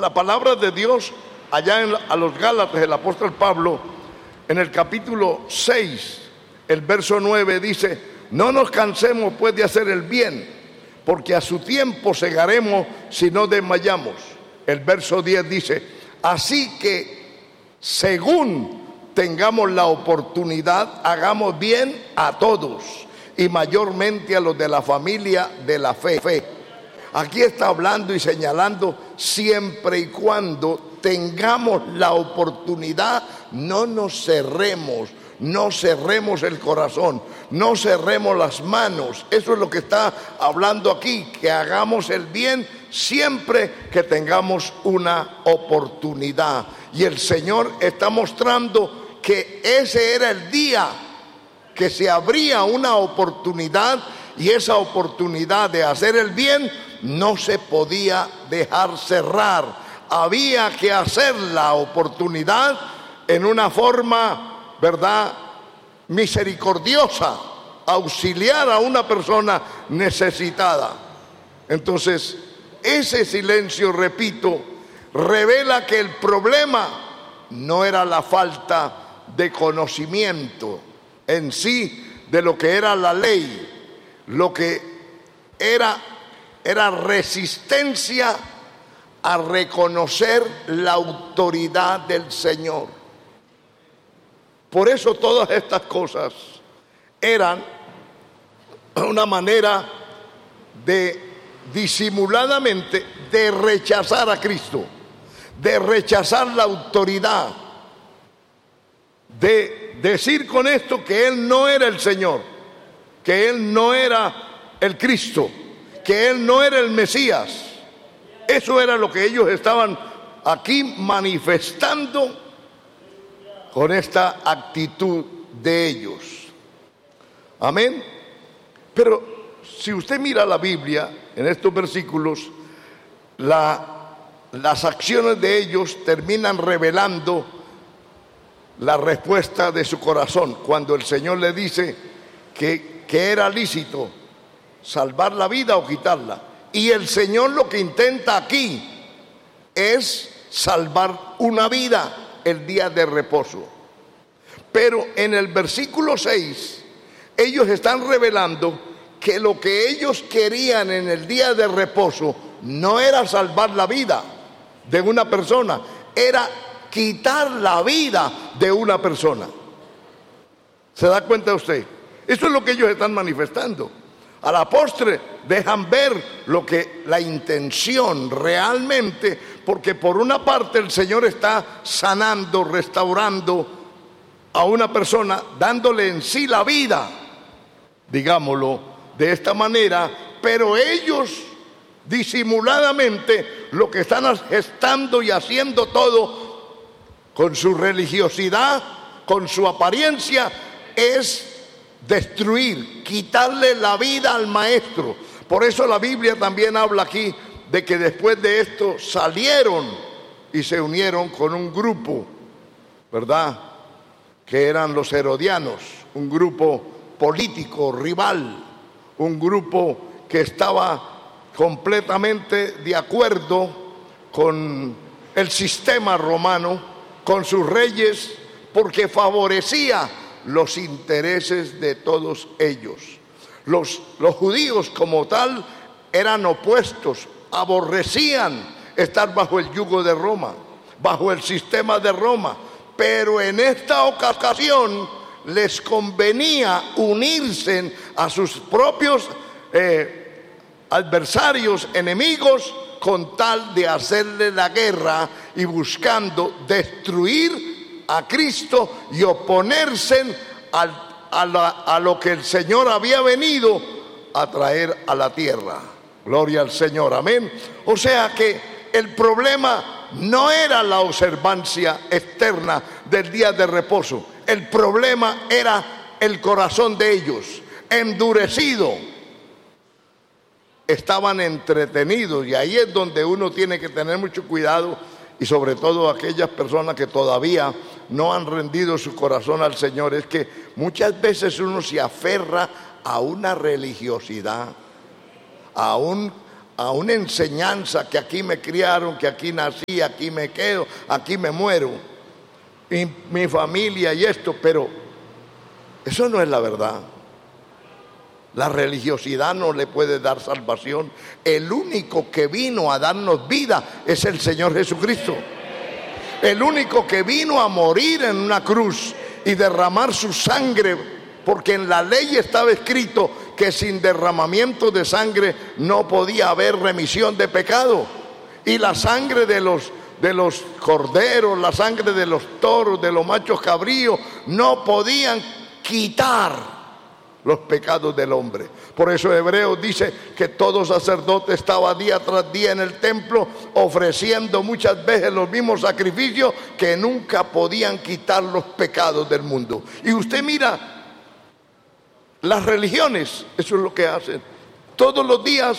la palabra de Dios allá a los Gálatas, el apóstol Pablo, en el capítulo 6, el verso 9 dice: no nos cansemos pues de hacer el bien, porque a su tiempo segaremos si no desmayamos. El verso 10 dice: así que según tengamos la oportunidad, hagamos bien a todos, y mayormente a los de la familia de la fe. Aquí está hablando y señalando: siempre y cuando tengamos la oportunidad, no nos cerremos, no cerremos el corazón, no cerremos las manos. Eso es lo que está hablando aquí, que hagamos el bien siempre que tengamos una oportunidad. Y el Señor está mostrando que ese era el día que se abría una oportunidad, y esa oportunidad de hacer el bien no se podía dejar cerrar. Había que hacer la oportunidad en una forma, ¿verdad?, misericordiosa, auxiliar a una persona necesitada. Entonces, ese silencio, repito, revela que el problema no era la falta de conocimiento en sí de lo que era la ley. Lo que era resistencia a reconocer la autoridad del Señor. Por eso todas estas cosas eran una manera de disimuladamente de rechazar a Cristo, de rechazar la autoridad, de decir con esto que Él no era el Señor, que Él no era el Cristo, que Él no era el Mesías. Eso era lo que ellos estaban aquí manifestando con esta actitud de ellos. Amén. Pero si usted mira la Biblia, en estos versículos, las acciones de ellos terminan revelando la respuesta de su corazón. Cuando el Señor le dice que era lícito salvar la vida o quitarla. Y el Señor lo que intenta aquí es salvar una vida, el día de reposo. Pero en el versículo 6, ellos están revelando que lo que ellos querían en el día de reposo no era salvar la vida de una persona, era quitar la vida de una persona. ¿Se da cuenta usted? Eso es lo que ellos están manifestando. A la postre dejan ver lo que la intención realmente, porque por una parte el Señor está sanando, restaurando a una persona, dándole en sí la vida, digámoslo de esta manera, pero ellos disimuladamente lo que están gestando y haciendo todo con su religiosidad, con su apariencia, es destruir, quitarle la vida al maestro. Por eso la Biblia también habla aquí de que después de esto salieron y se unieron con un grupo, ¿verdad?, que eran los herodianos, un grupo político rival, un grupo que estaba completamente de acuerdo con el sistema romano, con sus reyes, porque favorecía los intereses de todos ellos. Los judíos como tal eran opuestos, aborrecían estar bajo el yugo de Roma, bajo el sistema de Roma, pero en esta ocasión les convenía unirse a sus propios adversarios, enemigos, con tal de hacerle la guerra y buscando destruir a Cristo y oponerse a lo que el Señor había venido a traer a la tierra. Gloria al Señor, amén. O sea que el problema no era la observancia externa del día de reposo. El problema era el corazón de ellos, endurecido. Estaban entretenidos, y ahí es donde uno tiene que tener mucho cuidado, y sobre todo aquellas personas que todavía no han rendido su corazón al Señor. Es que muchas veces uno se aferra a una religiosidad, a a una enseñanza que aquí me criaron, que aquí nací, aquí me quedo, aquí me muero, y mi familia y esto, pero eso no es la verdad. La religiosidad no le puede dar salvación. El único que vino a darnos vida es el Señor Jesucristo. El único que vino a morir en una cruz y derramar su sangre, porque en la ley estaba escrito que sin derramamiento de sangre no podía haber remisión de pecado. Y la sangre de los corderos, la sangre de los toros, de los machos cabríos, no podían quitar los pecados del hombre. Por eso Hebreos dice que todo sacerdote estaba día tras día en el templo ofreciendo muchas veces los mismos sacrificios que nunca podían quitar los pecados del mundo. Y usted mira las religiones, eso es lo que hacen. Todos los días,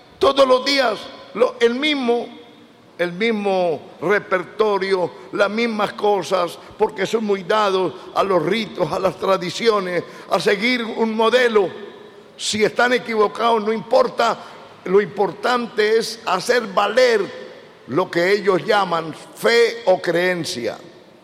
el mismo repertorio, las mismas cosas, porque son muy dados a los ritos, a las tradiciones, a seguir un modelo. Si están equivocados no importa, lo importante es hacer valer lo que ellos llaman fe o creencia.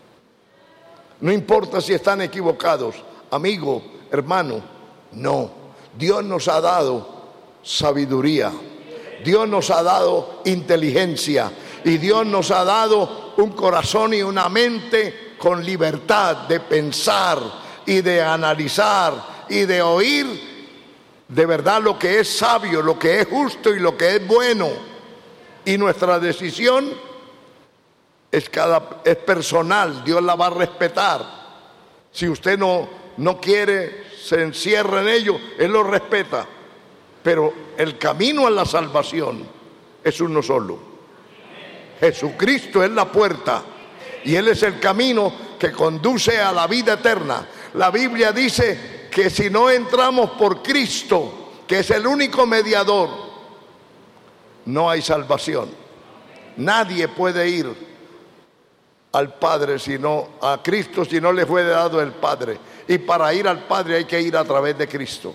No importa si están equivocados, amigo, hermano, no. Dios nos ha dado sabiduría. Dios nos ha dado inteligencia y Dios nos ha dado un corazón y una mente con libertad de pensar y de analizar y de oír de verdad lo que es sabio, lo que es justo y lo que es bueno. Y nuestra decisión es personal, Dios la va a respetar. Si usted no quiere, se encierra en ello, Él lo respeta. Pero el camino a la salvación es uno solo. Jesucristo es la puerta y Él es el camino que conduce a la vida eterna. La Biblia dice que si no entramos por Cristo, que es el único mediador, no hay salvación. Nadie puede ir al Padre a Cristo si no le fue dado el Padre. Y para ir al Padre hay que ir a través de Cristo.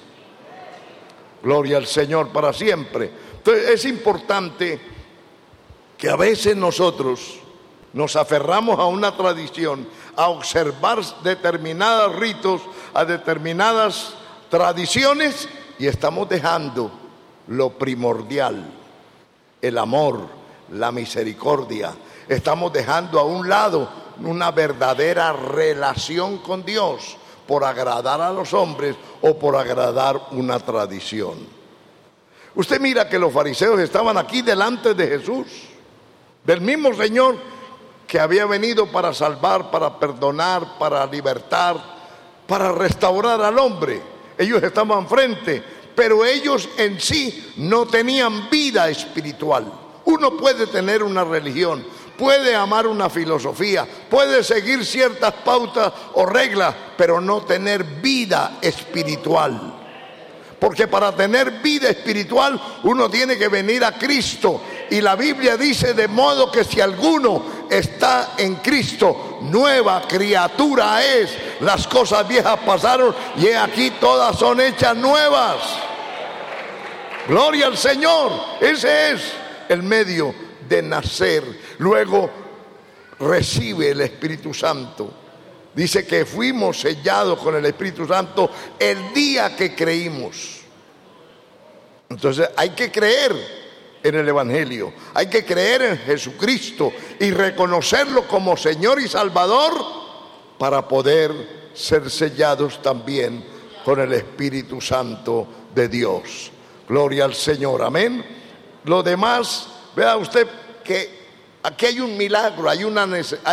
Gloria al Señor para siempre. Entonces es importante que a veces nosotros nos aferramos a una tradición, a observar determinados ritos, a determinadas tradiciones, y estamos dejando lo primordial, el amor, la misericordia. Estamos dejando a un lado una verdadera relación con Dios, por agradar a los hombres o por agradar una tradición. Usted mira que los fariseos estaban aquí delante de Jesús, del mismo Señor que había venido para salvar, para perdonar, para libertar, para restaurar al hombre. Ellos estaban frente, pero ellos en sí no tenían vida espiritual. Uno puede tener una religión, puede amar una filosofía, puede seguir ciertas pautas o reglas, pero no tener vida espiritual. Porque para tener vida espiritual uno tiene que venir a Cristo. Y la Biblia dice: de modo que si alguno está en Cristo, nueva criatura es. Las cosas viejas pasaron y he aquí todas son hechas nuevas. Gloria al Señor. Ese es el medio de nacer. Luego recibe el Espíritu Santo. Dice que fuimos sellados con el Espíritu Santo el día que creímos. Entonces hay que creer en el Evangelio, hay que creer en Jesucristo y reconocerlo como Señor y Salvador para poder ser sellados también con el Espíritu Santo de Dios. Gloria al Señor, amén. Lo demás, vea usted que aquí hay un milagro, hay una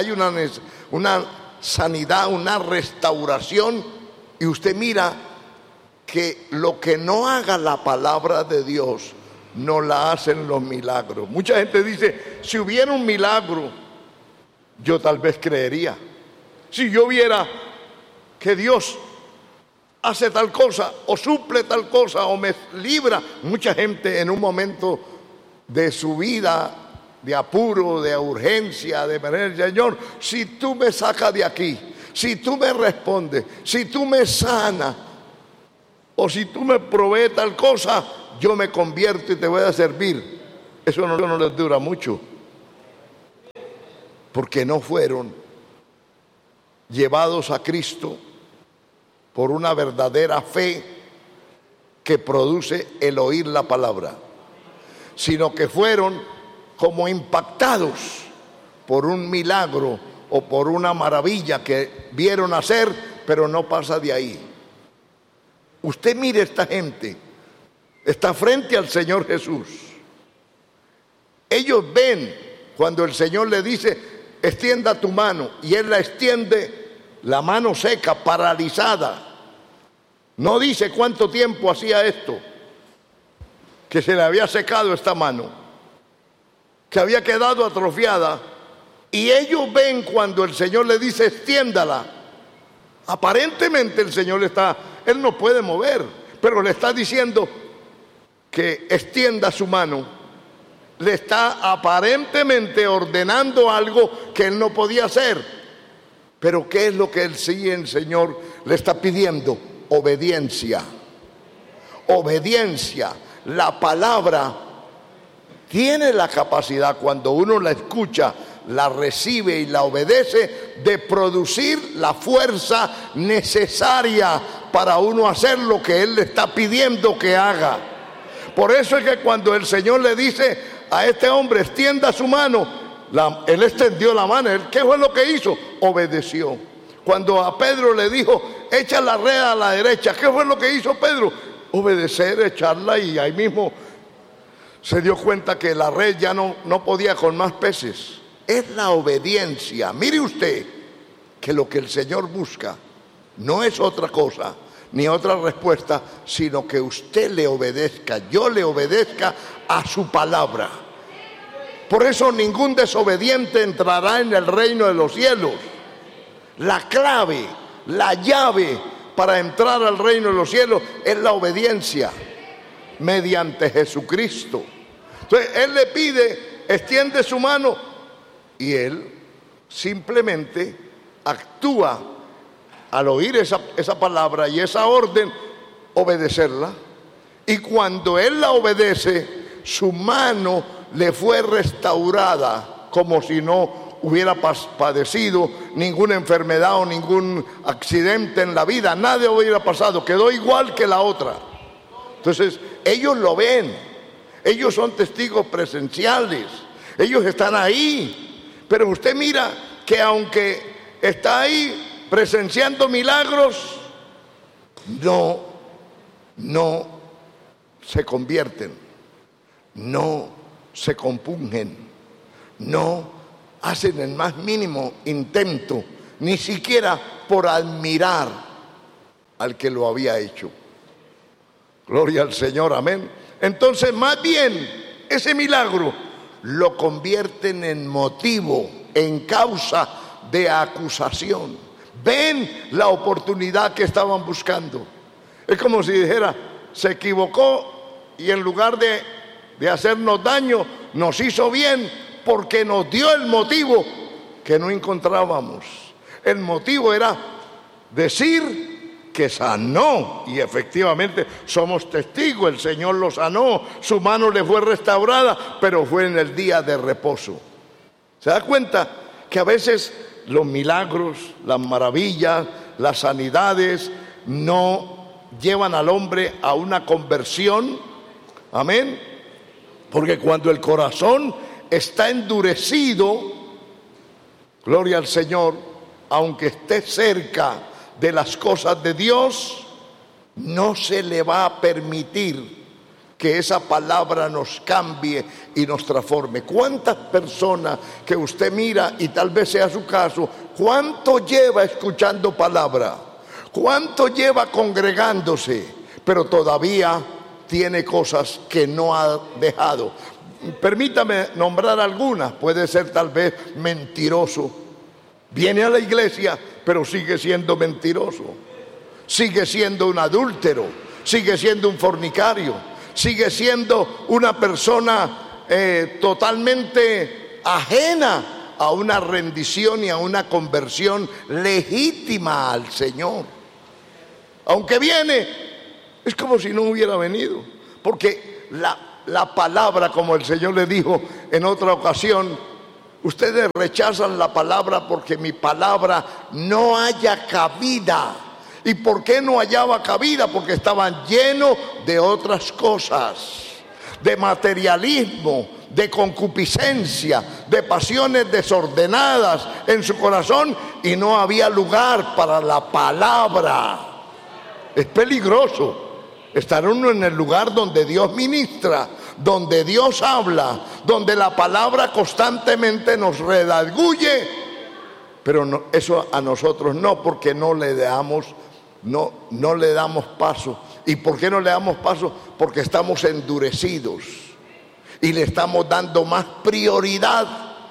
sanidad, una restauración, y usted mira que lo que no haga la palabra de Dios no la hacen los milagros. Mucha gente dice: si hubiera un milagro, yo tal vez creería. Si yo viera que Dios hace tal cosa o suple tal cosa o me libra. Mucha gente en un momento de su vida, de apuro, de urgencia, de emergencia: Señor, si tú me sacas de aquí, si tú me respondes, si tú me sanas. O si tú me provees tal cosa, yo me convierto y te voy a servir. Eso no les dura mucho, porque no fueron llevados a Cristo por una verdadera fe que produce el oír la palabra, sino que fueron como impactados por un milagro o por una maravilla que vieron hacer, pero no pasa de ahí. Usted mire, esta gente está frente al Señor Jesús. Ellos ven cuando el Señor le dice: extienda tu mano, y Él la extiende, la mano seca, paralizada. No dice cuánto tiempo hacía esto, que se le había secado esta mano, que había quedado atrofiada. Y ellos ven cuando el Señor le dice: extiéndala. Aparentemente el Señor Él no puede mover, pero le está diciendo que extienda su mano. Le está aparentemente ordenando algo que Él no podía hacer. Pero ¿qué es lo que el Señor le está pidiendo? Obediencia. Obediencia. La palabra tiene la capacidad, cuando uno la escucha, la recibe y la obedece, de producir la fuerza necesaria para uno hacer lo que Él le está pidiendo que haga. Por eso es que cuando el Señor le dice a este hombre: extienda su mano, Él extendió la mano. ¿Qué fue lo que hizo? Obedeció. Cuando a Pedro le dijo: echa la red a la derecha, ¿qué fue lo que hizo Pedro? Obedecer, echarla, y ahí mismo se dio cuenta que la red ya no podía con más peces. Es la obediencia. Mire usted que lo que el Señor busca no es otra cosa ni otra respuesta, sino que usted le obedezca, yo le obedezca a su palabra. Por eso ningún desobediente entrará en el reino de los cielos. La clave, la llave para entrar al reino de los cielos es la obediencia mediante Jesucristo. Entonces Él le pide: extiende su mano, y Él simplemente actúa al oír esa palabra y esa orden, obedecerla. Y cuando Él la obedece, su mano le fue restaurada, como si no hubiera padecido ninguna enfermedad o ningún accidente en la vida. Nada hubiera pasado, quedó igual que la otra. Entonces ellos lo ven, ellos son testigos presenciales, ellos están ahí. Pero usted mira que aunque está ahí presenciando milagros, no se convierten, no se compungen, no hacen el más mínimo intento, ni siquiera por admirar al que lo había hecho. Gloria al Señor, amén. Entonces, más bien, ese milagro lo convierten en motivo, en causa de acusación. Ven la oportunidad que estaban buscando. Es como si dijera: se equivocó, y en lugar de hacernos daño, nos hizo bien, porque nos dio el motivo que no encontrábamos. El motivo era decir que sanó, y efectivamente somos testigos, el Señor lo sanó, su mano le fue restaurada, pero fue en el día de reposo. ¿Se da cuenta que a veces los milagros, las maravillas, las sanidades no llevan al hombre a una conversión? Amén. Porque cuando el corazón está endurecido, gloria al Señor, aunque esté cerca de las cosas de Dios, no se le va a permitir que esa palabra nos cambie y nos transforme. ¿Cuántas personas que usted mira, y tal vez sea su caso, cuánto lleva escuchando palabra, cuánto lleva congregándose, pero todavía tiene cosas que no ha dejado? Permítame nombrar algunas. Puede ser tal vez mentiroso, viene a la iglesia pero sigue siendo mentiroso, sigue siendo un adúltero, sigue siendo un fornicario, sigue siendo una persona totalmente ajena a una rendición y a una conversión legítima al Señor. Aunque viene Es como si no hubiera venido. Porque la palabra, como el Señor le dijo en otra ocasión, ustedes rechazan la palabra porque mi palabra no haya cabida. ¿Y por qué no hallaba cabida? Porque estaban llenos de otras cosas, de materialismo, de concupiscencia, de pasiones desordenadas en su corazón, y no había lugar para la palabra. Es peligroso estar uno en el lugar donde Dios ministra, donde Dios habla, donde la palabra constantemente nos redarguye, pero no, eso a nosotros no, porque no le damos paso. ¿Y por qué no le damos paso? Porque estamos endurecidos y le estamos dando más prioridad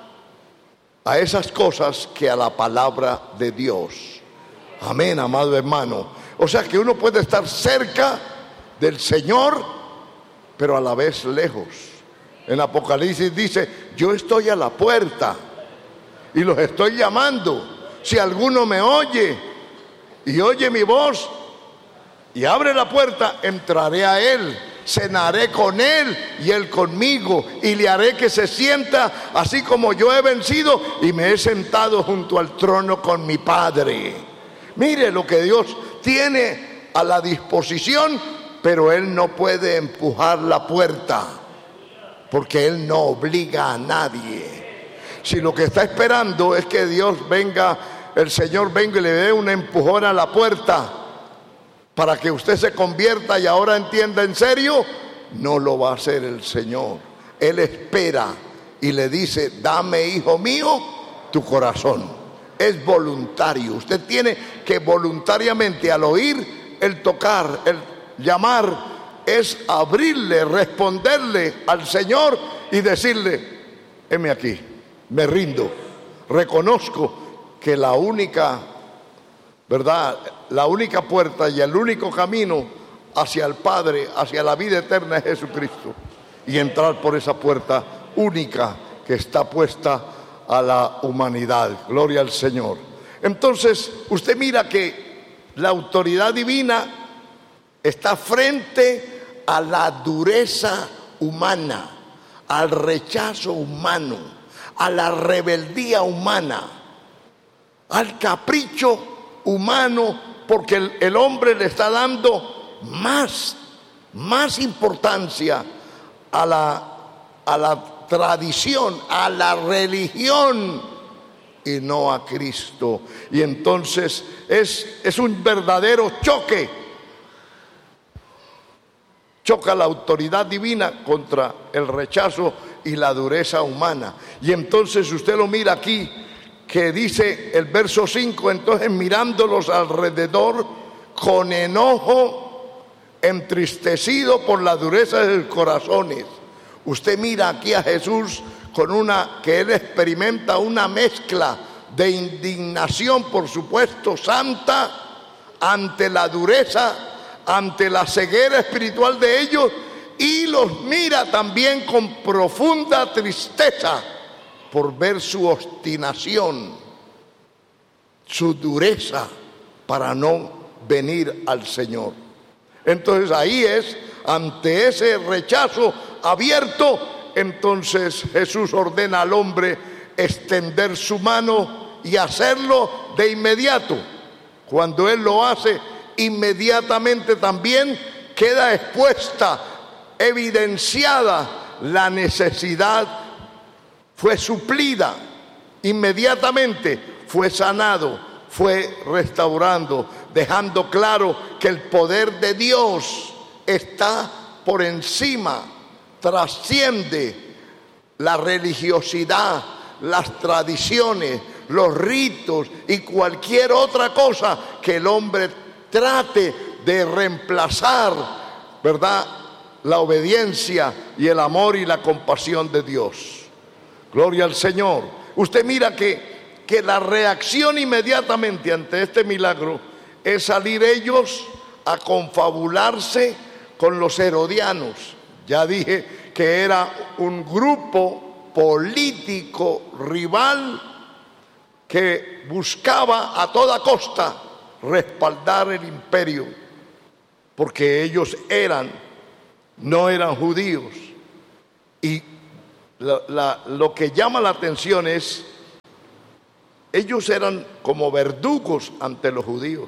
a esas cosas que a la palabra de Dios. Amén, amado hermano. O sea que uno puede estar cerca del Señor, pero a la vez lejos. En Apocalipsis dice: yo estoy a la puerta y los estoy llamando. Si alguno me oye y oye mi voz y abre la puerta, entraré a él, cenaré con él y él conmigo, y le haré que se sienta así como yo he vencido y me he sentado junto al trono con mi Padre. Mire lo que Dios tiene a la disposición, pero Él no puede empujar la puerta, porque Él no obliga a nadie. Si lo que está esperando es que Dios venga, el Señor venga y le dé un empujón a la puerta para que usted se convierta y ahora entienda en serio, no lo va a hacer el Señor. Él espera y le dice: dame, hijo mío, tu corazón. Es voluntario. Usted tiene que voluntariamente, al oír el tocar, el llamar, es abrirle, responderle al Señor y decirle: heme aquí, me rindo, reconozco que la única, ¿verdad?, la única puerta y el único camino hacia el Padre, hacia la vida eterna, es Jesucristo, y entrar por esa puerta única que está puesta a la humanidad. Gloria al Señor. Entonces usted mira que la autoridad divina está frente a la dureza humana, al rechazo humano, a la rebeldía humana, al capricho humano, porque el hombre le está dando más importancia a la tradición, a la religión, y no a Cristo. Y entonces es un verdadero choque. Choca la autoridad divina contra el rechazo y la dureza humana. Y entonces usted lo mira aquí, que dice el verso 5: entonces mirándolos alrededor con enojo, entristecido por la dureza de sus corazones. Usted mira aquí a Jesús que él experimenta una mezcla de indignación, por supuesto, santa, ante la dureza, ante la ceguera espiritual de ellos, y los mira también con profunda tristeza por ver su obstinación, su dureza para no venir al Señor. Entonces ahí es, ante ese rechazo abierto, entonces Jesús ordena al hombre extender su mano y hacerlo de inmediato. Cuando él lo hace, inmediatamente también queda expuesta, evidenciada la necesidad, fue suplida, inmediatamente fue sanado, fue restaurando, dejando claro que el poder de Dios está por encima, trasciende la religiosidad, las tradiciones, los ritos y cualquier otra cosa que el hombre trate de reemplazar, ¿verdad?, la obediencia y el amor y la compasión de Dios. Gloria al Señor. Usted mira que la reacción inmediatamente ante este milagro es salir ellos a confabularse con los herodianos. Ya dije que era un grupo político rival que buscaba a toda costa respaldar el imperio. porque ellos no eran judíos. Y lo que llama la atención es, ellos eran como verdugos ante los judíos.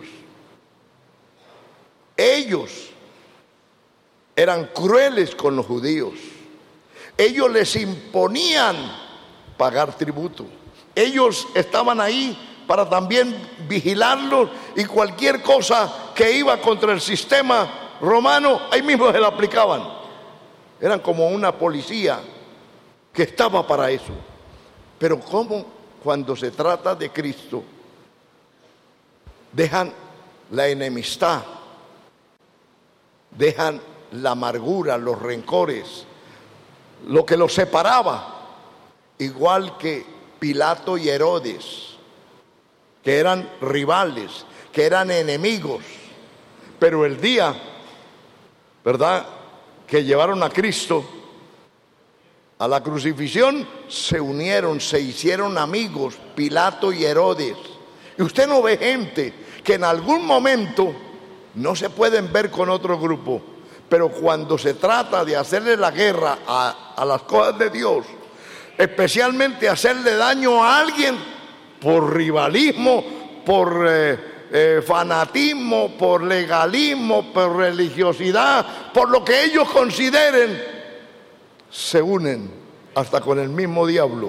Ellos eran crueles con los judíos. Ellos les imponían pagar tributo. Ellos estaban ahí para también vigilarlos, y cualquier cosa que iba contra el sistema romano, ahí mismo se la aplicaban. Eran como una policía que estaba para eso. Pero ¿cómo cuando se trata de Cristo dejan la enemistad, dejan la amargura, los rencores, lo que los separaba? Igual que Pilato y Herodes, que eran rivales, que eran enemigos. Pero el día, ¿verdad?, que llevaron a Cristo a la crucifixión, se unieron, se hicieron amigos, Pilato y Herodes. Y usted no ve gente que en algún momento no se pueden ver con otro grupo, pero cuando se trata de hacerle la guerra a las cosas de Dios, especialmente hacerle daño a alguien por rivalismo, por fanatismo, por legalismo, por religiosidad, por lo que ellos consideren, se unen hasta con el mismo diablo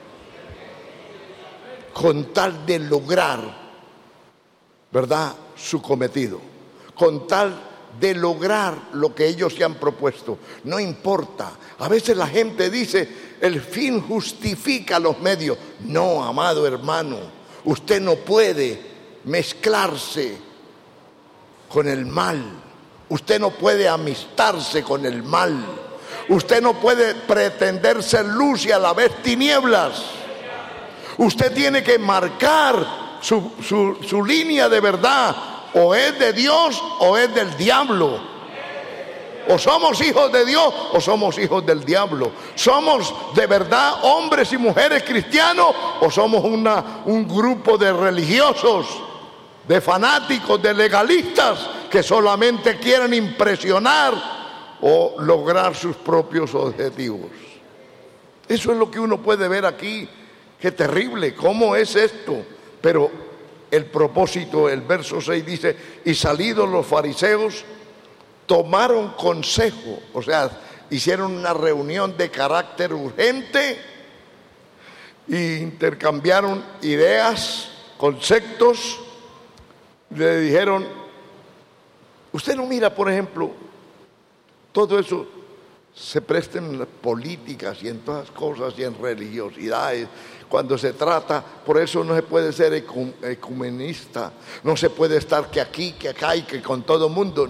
con tal de lograr, ¿verdad?, su cometido, con tal de lograr lo que ellos se han propuesto. No importa. A veces la gente dice, el fin justifica los medios. No, amado hermano, usted no puede mezclarse con el mal. Usted no puede amistarse con el mal. Usted no puede pretender ser luz y a la vez tinieblas. Usted tiene que marcar su línea de verdad. O es de Dios o es del diablo. O somos hijos de Dios o somos hijos del diablo. Somos de verdad hombres y mujeres cristianos, o somos un grupo de religiosos, de fanáticos, de legalistas que solamente quieren impresionar o lograr sus propios objetivos. Eso es lo que uno puede ver aquí. Qué terrible, ¿cómo es esto? Pero el propósito, el verso 6 dice, y salidos los fariseos, tomaron consejo, o sea, hicieron una reunión de carácter urgente e intercambiaron ideas, conceptos. Le dijeron, usted no mira, por ejemplo, todo eso se presta en las políticas y en todas las cosas y en religiosidades. Cuando se trata, por eso no se puede ser ecumenista, no se puede estar que aquí, que acá y que con todo el mundo.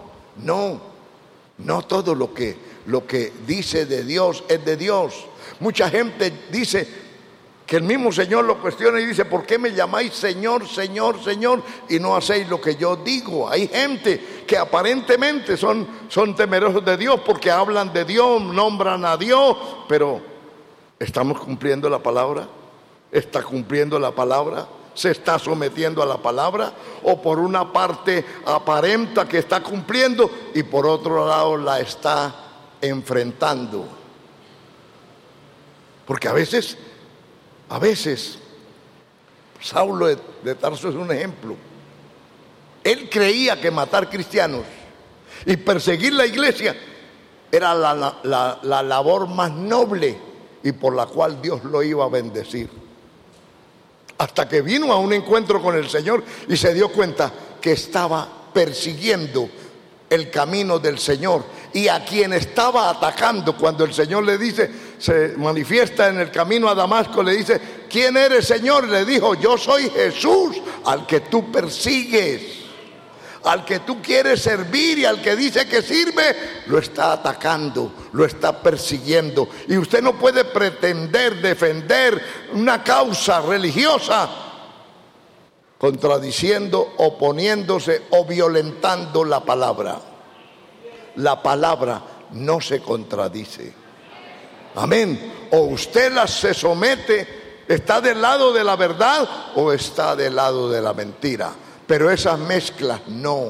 No todo lo que dice de Dios es de Dios. Mucha gente dice que el mismo Señor lo cuestiona y dice, ¿por qué me llamáis Señor, Señor, Señor y no hacéis lo que yo digo? Hay gente que aparentemente son temerosos de Dios porque hablan de Dios, nombran a Dios, pero ¿estamos cumpliendo la palabra? ¿Está cumpliendo la palabra? ¿Se está sometiendo a la palabra? ¿O por una parte aparenta que está cumpliendo y por otro lado la está enfrentando? Porque a veces, Saulo de Tarso es un ejemplo. Él creía que matar cristianos y perseguir la iglesia era la labor más noble y por la cual Dios lo iba a bendecir. Hasta que vino a un encuentro con el Señor y se dio cuenta que estaba persiguiendo el camino del Señor, y a quien estaba atacando, cuando el Señor le dice, se manifiesta en el camino a Damasco, le dice, ¿quién eres, Señor? Le dijo, yo soy Jesús, al que tú persigues, al que tú quieres servir, y al que dice que sirve, lo está atacando, lo está persiguiendo. Y usted no puede pretender defender una causa religiosa contradiciendo, oponiéndose o violentando la palabra. La palabra no se contradice. Amén. O usted se somete, está del lado de la verdad o está del lado de la mentira. Pero esas mezclas no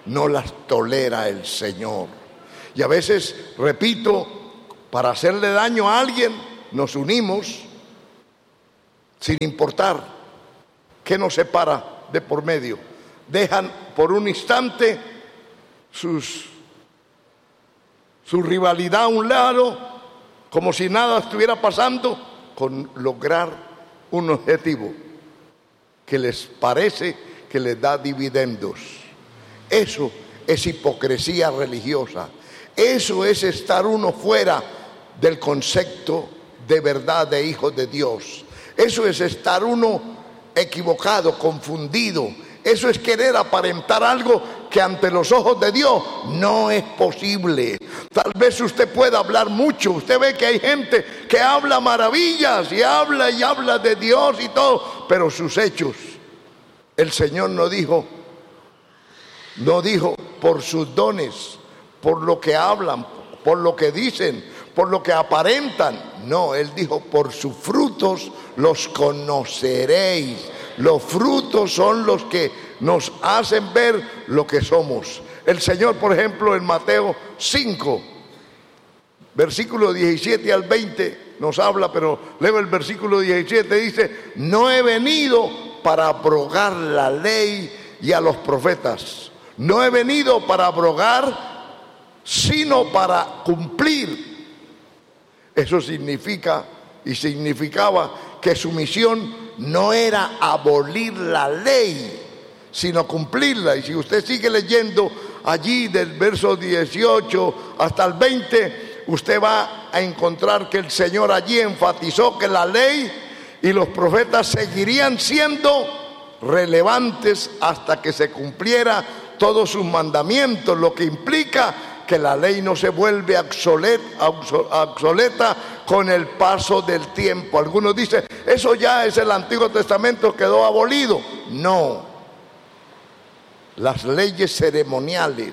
no las tolera el Señor. Y a veces, repito, para hacerle daño a alguien, nos unimos sin importar qué nos separa de por medio. Dejan por un instante su rivalidad a un lado, como si nada estuviera pasando, con lograr un objetivo que les parece que les da dividendos. Eso es hipocresía religiosa. Eso es estar uno fuera del concepto de verdad de hijos de Dios. Eso es estar uno equivocado, confundido. Eso es querer aparentar algo que ante los ojos de Dios no es posible. Tal vez usted pueda hablar mucho. Usted ve que hay gente que habla maravillas y habla de Dios y todo, pero sus hechos, el Señor no dijo por sus dones, por lo que hablan, por lo que dicen, por lo que aparentan. No, Él dijo, por sus frutos los conoceréis. Los frutos son los que nos hacen ver lo que somos. El Señor, por ejemplo, en Mateo 5, versículo 17 al 20, nos habla, pero leo el versículo 17, dice: no he venido para abrogar la ley y a los profetas. No he venido para abrogar, sino para cumplir. Eso significa y significaba que su misión no era abolir la ley, sino cumplirla. Y si usted sigue leyendo allí del verso 18 hasta el 20, usted va a encontrar que el Señor allí enfatizó que la ley y los profetas seguirían siendo relevantes hasta que se cumpliera todos sus mandamientos, lo que implica que la ley no se vuelve obsoleta con el paso del tiempo. Algunos dicen, eso ya es el Antiguo Testamento, quedó abolido. No, las leyes ceremoniales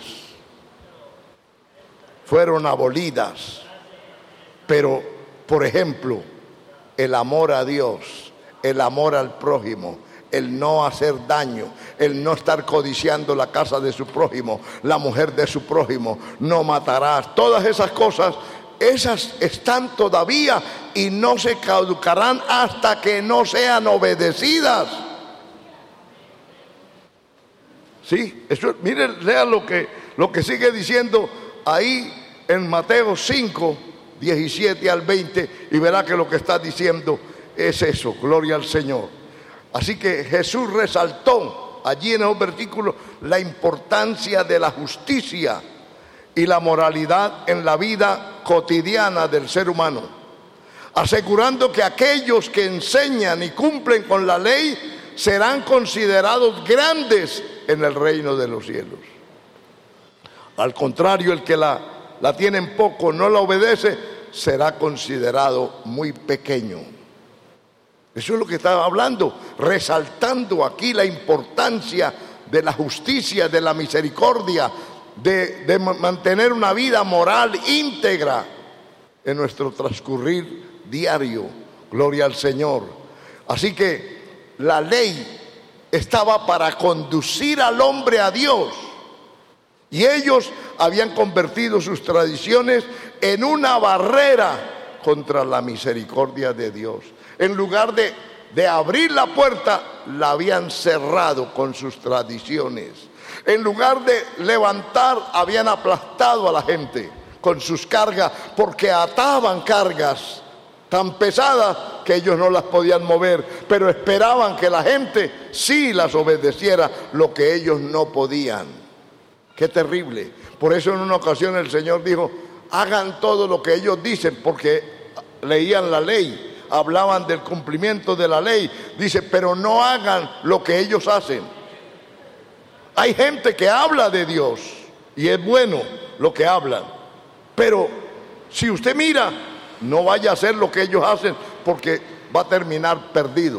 fueron abolidas, pero, por ejemplo, el amor a Dios, el amor al prójimo, el no hacer daño, el no estar codiciando la casa de su prójimo, la mujer de su prójimo, no matarás, todas esas cosas, esas están todavía y no se caducarán hasta que no sean obedecidas. Sí, eso, mire, lea lo que sigue diciendo ahí en Mateo 5, 17 al 20, y verá que lo que está diciendo es eso, gloria al Señor. Así que Jesús resaltó allí en esos versículos la importancia de la justicia y la moralidad en la vida cotidiana del ser humano, asegurando que aquellos que enseñan y cumplen con la ley serán considerados grandes en el reino de los cielos. Al contrario, el que la tiene en poco, no la obedece, será considerado muy pequeño. Eso es lo que estaba hablando, resaltando aquí la importancia de la justicia, de la misericordia, de mantener una vida moral íntegra en nuestro transcurrir diario. Gloria al Señor. Así que la ley estaba para conducir al hombre a Dios, y ellos habían convertido sus tradiciones en una barrera contra la misericordia de Dios. En lugar de abrir la puerta, la habían cerrado con sus tradiciones. En lugar de levantar, habían aplastado a la gente con sus cargas, porque ataban cargas tan pesadas que ellos no las podían mover, pero esperaban que la gente sí las obedeciera, lo que ellos no podían. Qué terrible. Por eso en una ocasión el Señor dijo, hagan todo lo que ellos dicen, porque leían la ley, hablaban del cumplimiento de la ley. Dice, pero no hagan lo que ellos hacen. Hay gente que habla de Dios y es bueno lo que hablan, pero si usted mira, no vaya a hacer lo que ellos hacen, porque va a terminar perdido.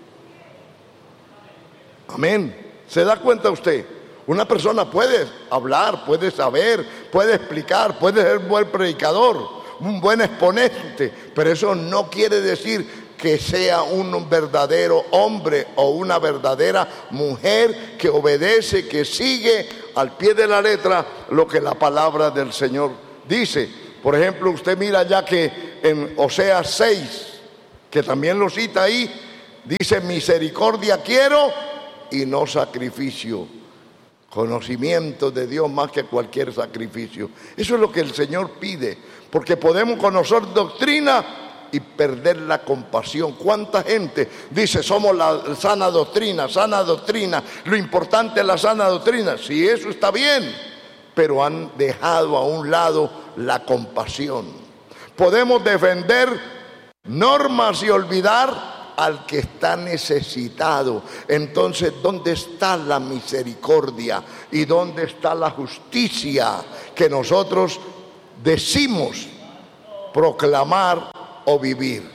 Amén. ¿Se da cuenta usted? Una persona puede hablar, puede saber, puede explicar, puede ser un buen predicador, un buen exponente, pero eso no quiere decir que sea un verdadero hombre o una verdadera mujer que obedece, que sigue al pie de la letra lo que la palabra del Señor dice. Por ejemplo, usted mira ya que en Oseas 6, que también lo cita ahí, dice: misericordia quiero y no sacrificio. Conocimiento de Dios más que cualquier sacrificio. Eso es lo que el Señor pide, porque podemos conocer doctrina y perder la compasión. ¿Cuánta gente dice somos la sana doctrina, lo importante es la sana doctrina? Sí, eso está bien, pero han dejado a un lado la compasión. Podemos defender normas y olvidar al que está necesitado. Entonces, ¿dónde está la misericordia y dónde está la justicia que nosotros decimos proclamar o vivir?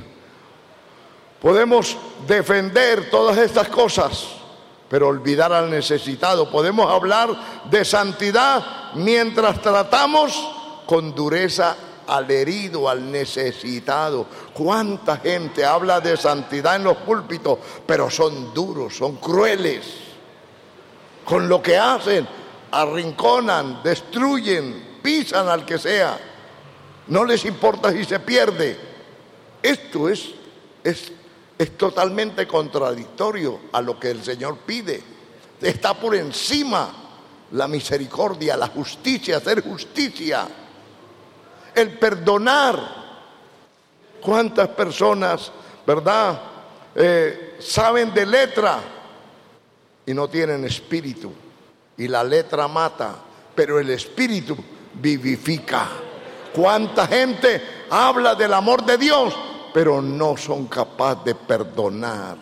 Podemos defender todas estas cosas, pero olvidar al necesitado. Podemos hablar de santidad mientras tratamos con dureza al herido, al necesitado. ¿Cuánta gente habla de santidad en los púlpitos, pero son duros, son crueles? Con lo que hacen, arrinconan, destruyen, pisan al que sea. No les importa si se pierde. Esto es totalmente contradictorio a lo que el Señor pide. Está por encima la misericordia, la justicia, hacer justicia, el perdonar. ¿Cuántas personas, verdad, saben de letra y no tienen espíritu? Y la letra mata, pero el espíritu vivifica. ¿Cuánta gente habla del amor de Dios, pero no son capaces de perdonar?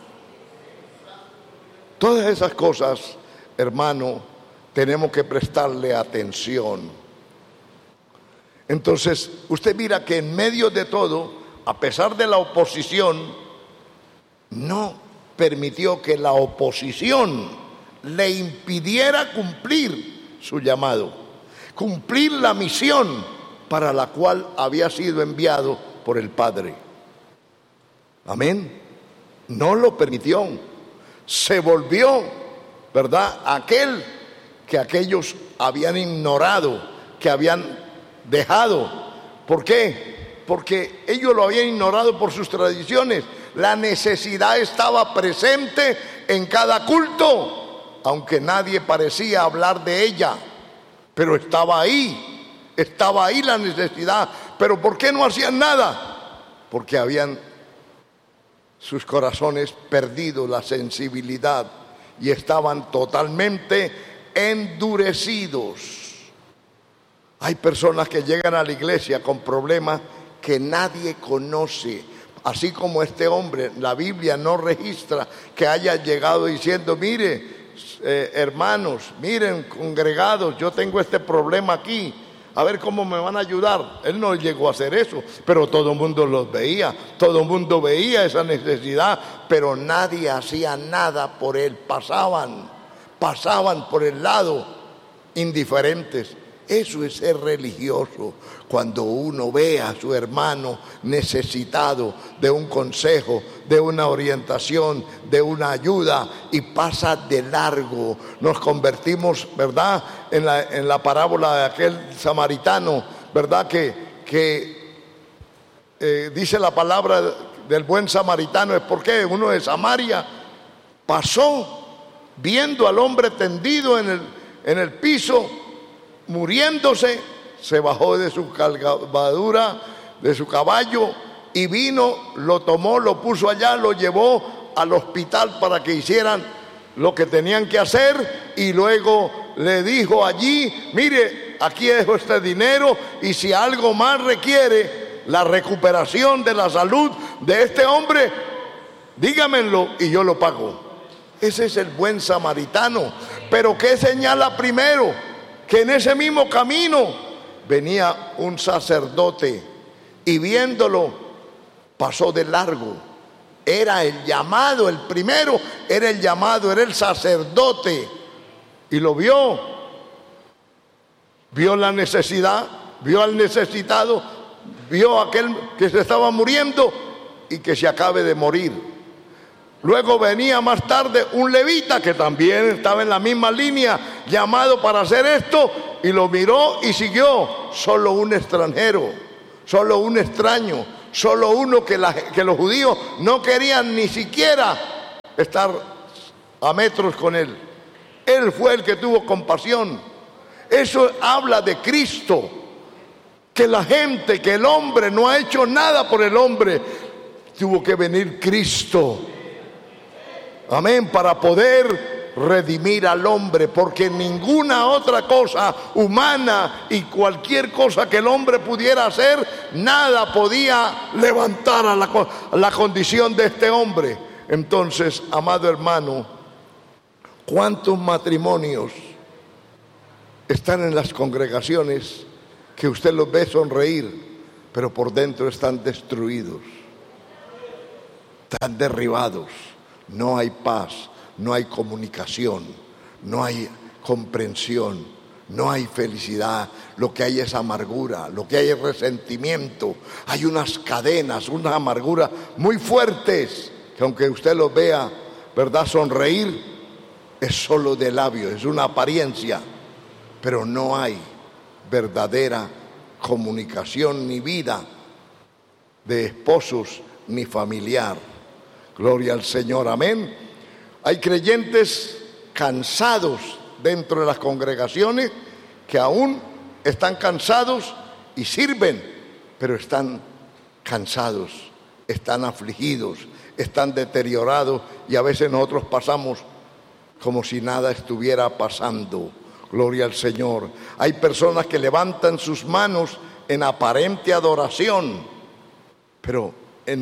Todas esas cosas, hermano, tenemos que prestarle atención. Entonces, usted mira que en medio de todo, a pesar de la oposición, no permitió que la oposición le impidiera cumplir su llamado, cumplir la misión para la cual había sido enviado por el Padre. Amén. No lo permitió. Se volvió, ¿verdad?, aquel que aquellos habían ignorado, que habían dejado. ¿Por qué? Porque ellos lo habían ignorado por sus tradiciones. La necesidad estaba presente en cada culto, aunque nadie parecía hablar de ella, pero estaba ahí la necesidad. ¿Pero por qué no hacían nada? Porque habían sus corazones perdido la sensibilidad y estaban totalmente endurecidos. Hay personas que llegan a la iglesia con problemas que nadie conoce. Así como este hombre, la Biblia no registra que haya llegado diciendo: mire, hermanos, miren, congregados, yo tengo este problema aquí, a ver cómo me van a ayudar. Él no llegó a hacer eso, pero todo el mundo los veía, todo el mundo veía esa necesidad, pero nadie hacía nada por él. Pasaban por el lado indiferentes. Eso es ser religioso, cuando uno ve a su hermano necesitado de un consejo, de una orientación, de una ayuda, y pasa de largo. Nos convertimos, ¿verdad?, en la parábola de aquel samaritano, ¿verdad?, que dice la palabra del buen samaritano. Es porque uno de Samaria pasó viendo al hombre tendido en el piso, muriéndose, se bajó de su cabalgadura, de su caballo, y vino, lo tomó, lo puso allá, lo llevó al hospital para que hicieran lo que tenían que hacer, y luego le dijo allí: mire, aquí dejo este dinero, y si algo más requiere la recuperación de la salud de este hombre, dígamelo y yo lo pago. Ese es el buen samaritano. Pero ¿qué señala primero? Que en ese mismo camino venía un sacerdote y viéndolo pasó de largo. Era el llamado, el primero era el llamado, era el sacerdote, y lo vio la necesidad, vio al necesitado, vio a aquel que se estaba muriendo y que se acabe de morir. Luego venía más tarde un levita que también estaba en la misma línea, llamado para hacer esto, y lo miró y siguió. Solo un extranjero, solo un extraño, solo uno que los judíos no querían ni siquiera estar a metros con él. Él fue el que tuvo compasión. Eso habla de Cristo, que la gente, que el hombre no ha hecho nada por el hombre. Tuvo que venir Cristo, amén, para poder redimir al hombre, porque ninguna otra cosa humana y cualquier cosa que el hombre pudiera hacer, nada podía levantar a la condición de este hombre. Entonces, amado hermano, ¿cuántos matrimonios están en las congregaciones que usted los ve sonreír, pero por dentro están destruidos, están derribados? No hay paz, no hay comunicación, no hay comprensión, no hay felicidad. Lo que hay es amargura, lo que hay es resentimiento. Hay unas cadenas, unas amarguras muy fuertes que aunque usted los vea, ¿verdad?, sonreír, es solo de labios, es una apariencia, pero no hay verdadera comunicación ni vida de esposos ni familiar. Gloria al Señor, amén. Hay creyentes cansados dentro de las congregaciones que aún están cansados y sirven, pero están cansados, están afligidos, están deteriorados, y a veces nosotros pasamos como si nada estuviera pasando. Gloria al Señor. Hay personas que levantan sus manos en aparente adoración, pero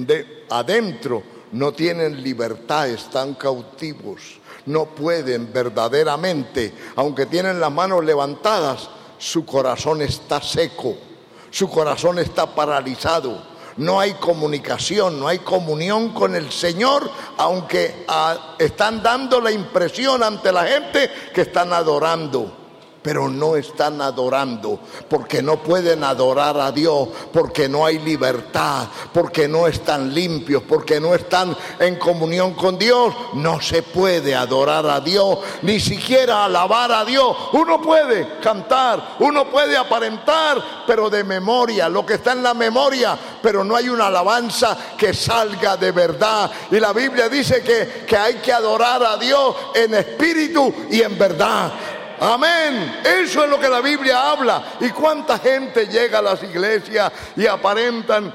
adentro no tienen libertad, están cautivos, no pueden verdaderamente, aunque tienen las manos levantadas, su corazón está seco, su corazón está paralizado, no hay comunicación, no hay comunión con el Señor, aunque están dando la impresión ante la gente que están adorando. Pero no están adorando, porque no pueden adorar a Dios, porque no hay libertad, porque no están limpios, porque no están en comunión con Dios. No se puede adorar a Dios, ni siquiera alabar a Dios. Uno puede cantar, uno puede aparentar, pero de memoria, lo que está en la memoria, pero no hay una alabanza que salga de verdad. Y la Biblia dice que hay que adorar a Dios en espíritu y en verdad. Amén. Eso es lo que la Biblia habla. ¿Y cuánta gente llega a las iglesias y aparentan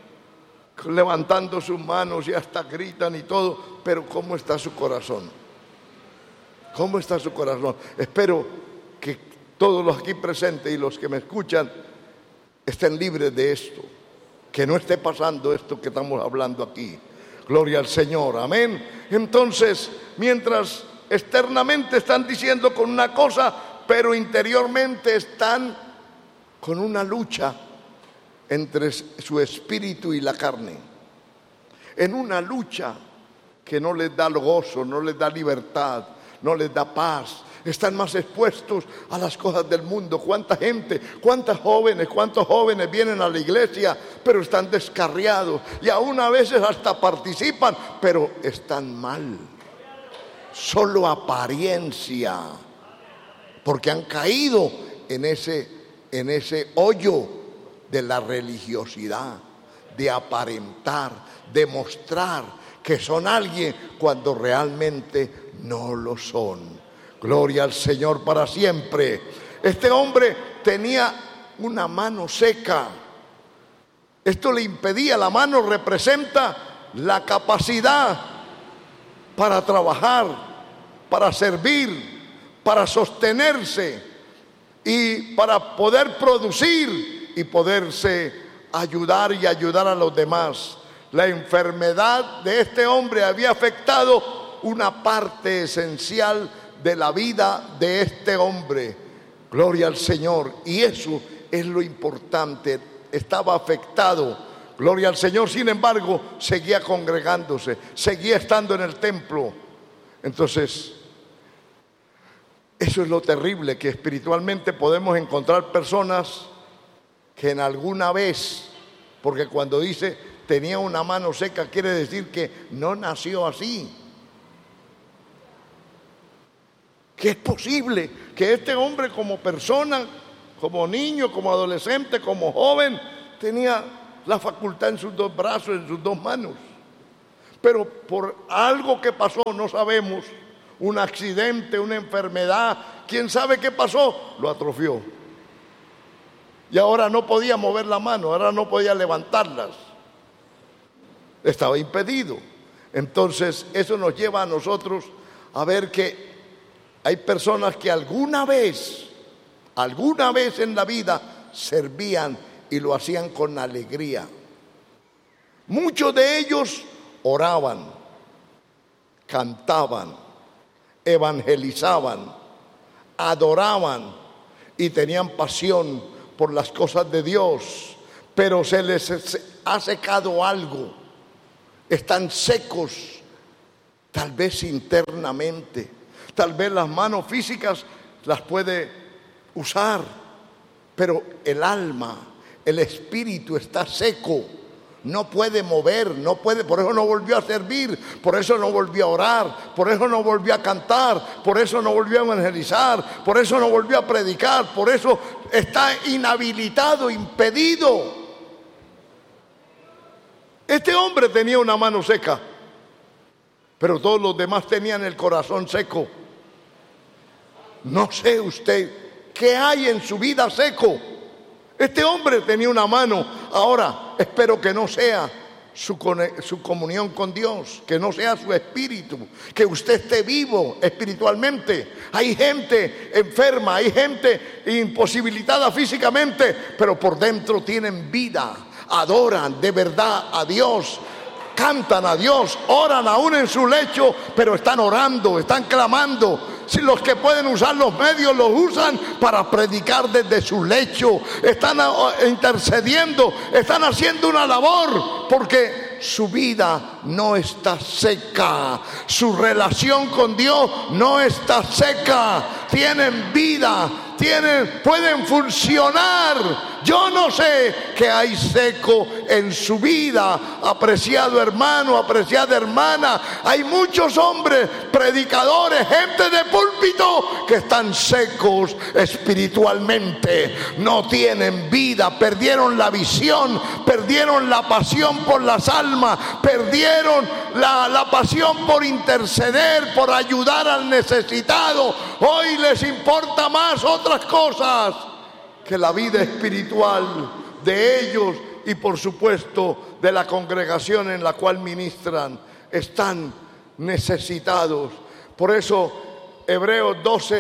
levantando sus manos y hasta gritan y todo? Pero ¿cómo está su corazón? ¿Cómo está su corazón? Espero que todos los aquí presentes y los que me escuchan estén libres de esto, que no esté pasando esto que estamos hablando aquí. Gloria al Señor. Amén. Entonces, mientras externamente están diciendo con una cosa, pero interiormente están con una lucha entre su espíritu y la carne, en una lucha que no les da gozo, no les da libertad, no les da paz. Están más expuestos a las cosas del mundo. ¿Cuánta gente, cuántos jóvenes vienen a la iglesia, pero están descarriados, y aún a veces hasta participan, pero están mal? Solo apariencia, porque han caído en ese hoyo de la religiosidad, de aparentar, de mostrar que son alguien cuando realmente no lo son. Gloria al Señor para siempre. Este hombre tenía una mano seca. Esto le impedía, la mano representa la capacidad para trabajar, para servir, para sostenerse y para poder producir y poderse ayudar y ayudar a los demás. La enfermedad de este hombre había afectado una parte esencial de la vida de este hombre. Gloria al Señor. Y eso es lo importante. Estaba afectado. Gloria al Señor. Sin embargo, seguía congregándose, seguía estando en el templo. Entonces, eso es lo terrible, que espiritualmente podemos encontrar personas que en alguna vez, porque cuando dice tenía una mano seca, quiere decir que no nació así. Que es posible que este hombre, como persona, como niño, como adolescente, como joven, tenía la facultad en sus dos brazos, en sus dos manos. Pero por algo que pasó, no sabemos, un accidente, una enfermedad, quién sabe qué pasó, lo atrofió. Y ahora no podía mover la mano, ahora no podía levantarlas. Estaba impedido. Entonces eso nos lleva a nosotros a ver que hay personas que alguna vez en la vida servían y lo hacían con alegría. Muchos de ellos oraban, cantaban, evangelizaban, adoraban y tenían pasión por las cosas de Dios, pero se les ha secado algo. Están secos, tal vez internamente, tal vez las manos físicas las puede usar, pero el alma, el espíritu está seco. No puede mover, no puede, por eso no volvió a servir, por eso no volvió a orar, por eso no volvió a cantar, por eso no volvió a evangelizar, por eso no volvió a predicar, por eso está inhabilitado, impedido. Este hombre tenía una mano seca, pero todos los demás tenían el corazón seco. No sé usted qué hay en su vida seco. Este hombre tenía una mano. Ahora, espero que no sea su comunión con Dios, que no sea su espíritu, que usted esté vivo espiritualmente. Hay gente enferma, hay gente imposibilitada físicamente, pero por dentro tienen vida, adoran de verdad a Dios, cantan a Dios, oran aún en su lecho, pero están orando, están clamando. Si los que pueden usar los medios los usan para predicar desde su lecho, están intercediendo, están haciendo una labor, porque su vida no está seca, su relación con Dios no está seca, tienen vida, pueden funcionar. Yo no sé qué hay seco en su vida, apreciado hermano, apreciada hermana. Hay muchos hombres, predicadores, gente de púlpito que están secos espiritualmente, no tienen vida, perdieron la visión, perdieron la pasión por las almas, perdieron la pasión por interceder, por ayudar al necesitado. Hoy les importa más otras cosas que la vida espiritual de ellos y por supuesto de la congregación en la cual ministran. Están necesitados. Por eso Hebreos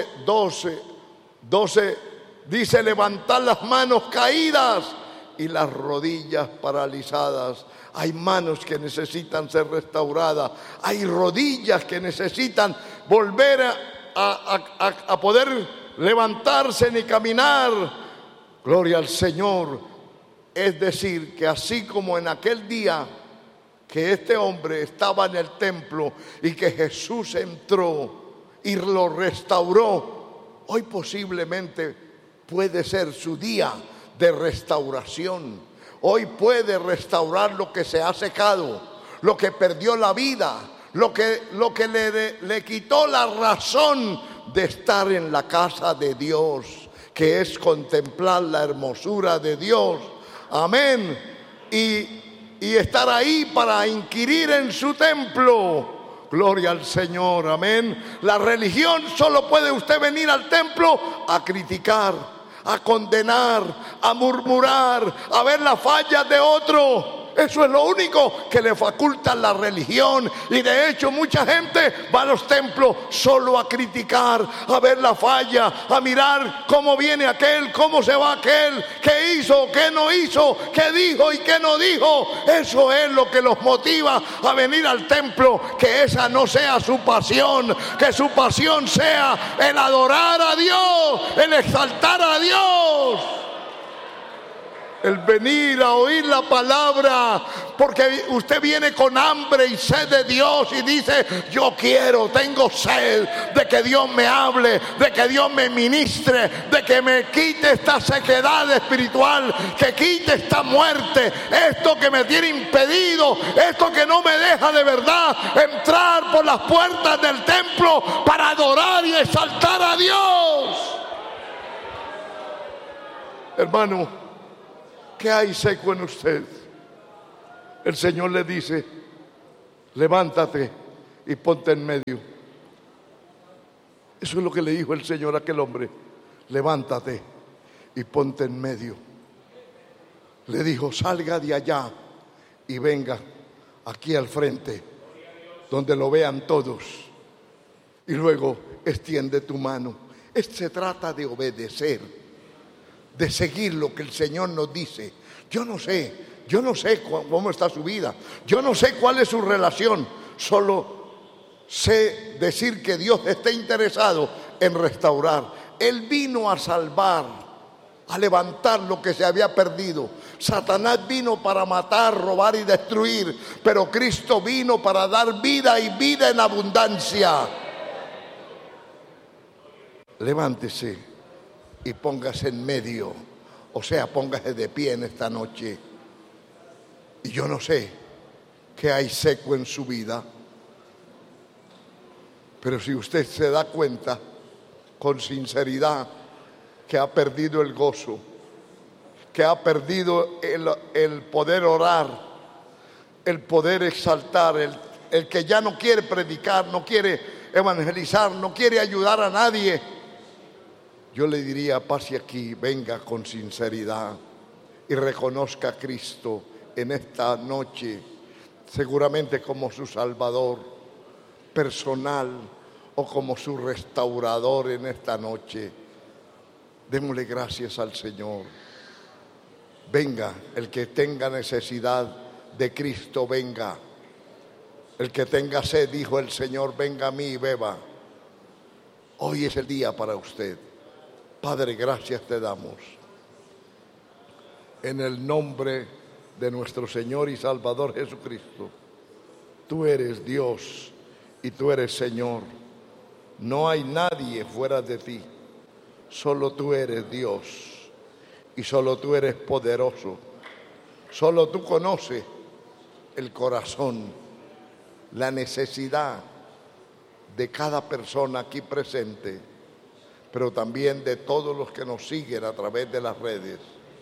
12 dice: levantad las manos caídas y las rodillas paralizadas. Hay manos que necesitan ser restauradas, hay rodillas que necesitan volver a poder levantarse ni caminar. Gloria al Señor. Es decir, que así como en aquel día que este hombre estaba en el templo y que Jesús entró y lo restauró, hoy posiblemente puede ser su día de restauración. Hoy puede restaurar lo que se ha secado, lo que perdió la vida, lo que le quitó la razón de estar en la casa de Dios, que es contemplar la hermosura de Dios. Amén. Y estar ahí para inquirir en su templo. Gloria al Señor. Amén. La religión solo puede usted venir al templo a criticar, a condenar, a murmurar, a ver las fallas de otro. Eso es lo único que le faculta la religión. Y de hecho mucha gente va a los templos solo a criticar, a ver la falla, a mirar cómo viene aquel, cómo se va aquel, qué hizo, qué no hizo, qué dijo y qué no dijo. Eso es lo que los motiva a venir al templo. Que esa no sea su pasión, que su pasión sea el adorar a Dios, el exaltar a Dios. El venir a oír la palabra, porque usted viene con hambre y sed de Dios y dice: yo quiero, tengo sed de que Dios me hable, de que Dios me ministre, de que me quite esta sequedad espiritual, que quite esta muerte, esto que me tiene impedido, esto que no me deja de verdad entrar por las puertas del templo para adorar y exaltar a Dios. Hermano, ¿qué hay seco en usted? El Señor le dice: levántate y ponte en medio. Eso es lo que le dijo el Señor a aquel hombre: levántate y ponte en medio. Le dijo: salga de allá y venga aquí al frente, donde lo vean todos, y luego extiende tu mano. Se trata de obedecer, de seguir lo que el Señor nos dice. Yo no sé cómo está su vida, yo no sé cuál es su relación, solo sé decir que Dios está interesado en restaurar. Él vino a salvar, a levantar lo que se había perdido. Satanás vino para matar, robar y destruir, pero Cristo vino para dar vida y vida en abundancia. Levántese y póngase en medio, o sea, póngase de pie en esta noche. Y yo no sé qué hay seco en su vida, pero si usted se da cuenta con sinceridad que ha perdido el gozo, que ha perdido el poder orar, el poder exaltar, el que ya no quiere predicar, no quiere evangelizar, no quiere ayudar a nadie, yo le diría: pase aquí, venga con sinceridad y reconozca a Cristo en esta noche, seguramente como su Salvador personal o como su restaurador en esta noche. Démosle gracias al Señor. Venga, el que tenga necesidad de Cristo, venga. El que tenga sed, dijo el Señor, venga a mí y beba. Hoy es el día para usted. Padre, gracias te damos. En el nombre de nuestro Señor y Salvador Jesucristo. Tú eres Dios y tú eres Señor. No hay nadie fuera de ti. Solo tú eres Dios y solo tú eres poderoso. Solo tú conoces el corazón, la necesidad de cada persona aquí presente, pero también de todos los que nos siguen a través de las redes.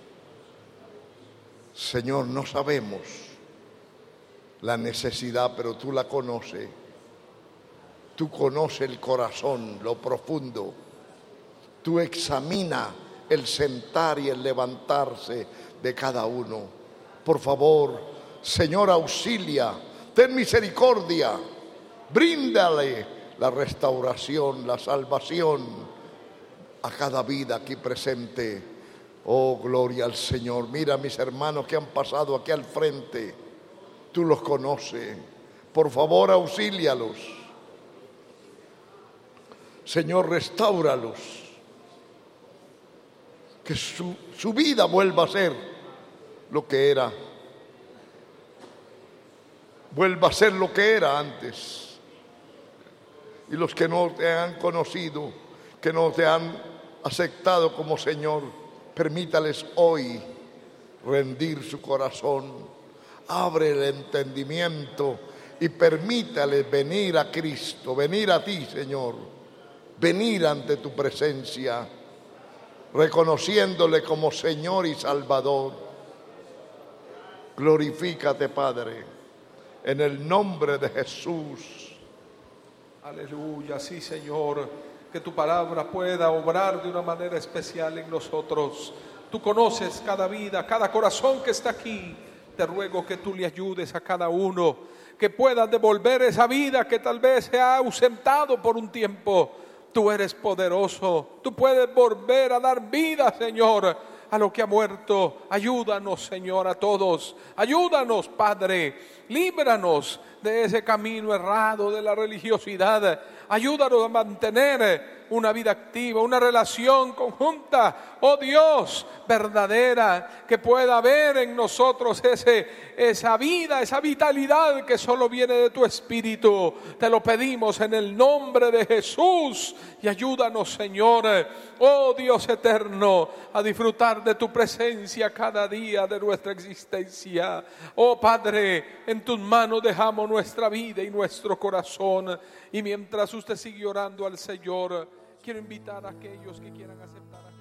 Señor, no sabemos la necesidad, pero tú la conoces. Tú conoces el corazón, lo profundo. Tú examina el sentar y el levantarse de cada uno. Por favor, Señor, auxilia, ten misericordia, bríndale la restauración, la salvación a cada vida aquí presente. Oh, gloria al Señor. Mira a mis hermanos que han pasado aquí al frente. Tú los conoces. Por favor, auxílialos. Señor, restáuralos. Que su vida vuelva a ser lo que era. Vuelva a ser lo que era antes. Y los que no te han conocido, que no te han aceptado como Señor, permítales hoy rendir su corazón. Abre el entendimiento y permítales venir a Cristo, venir a ti, Señor, venir ante tu presencia, reconociéndole como Señor y Salvador. Glorifícate, Padre, en el nombre de Jesús. Aleluya, sí, Señor, que tu palabra pueda obrar de una manera especial en nosotros. Tú conoces cada vida, cada corazón que está aquí. Te ruego que tú le ayudes a cada uno, que puedas devolver esa vida que tal vez se ha ausentado por un tiempo. Tú eres poderoso, tú puedes volver a dar vida, Señor, a lo que ha muerto. Ayúdanos, Señor, a todos. Ayúdanos, Padre, líbranos de ese camino errado de la religiosidad. Ayúdanos a mantener una vida activa, una relación conjunta, oh Dios, verdadera, que pueda haber en nosotros esa vida, esa vitalidad que solo viene de tu Espíritu. Te lo pedimos en el nombre de Jesús y ayúdanos, Señor, oh Dios eterno, a disfrutar de tu presencia cada día de nuestra existencia. Oh Padre, en tus manos dejamos nuestra vida y nuestro corazón. Y mientras usted sigue orando al Señor, quiero invitar a aquellos que quieran aceptar a